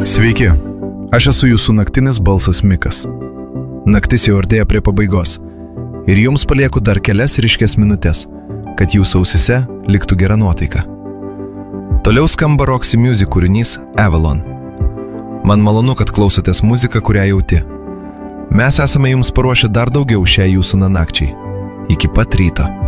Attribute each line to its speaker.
Speaker 1: Sveiki, aš esu jūsų naktinis balsas Mikas. Naktis jau artėja prie pabaigos ir jums palieku dar kelias ryškias minutės, kad jūsų ausise liktų gera nuotaika. Toliau skamba Roxy Music kūrinys Avalon. Man malonu, kad klausotės muziką, kurią jauti. Mes esame jums paruošę dar daugiau šiai jūsų nakčiai. Iki pat ryto.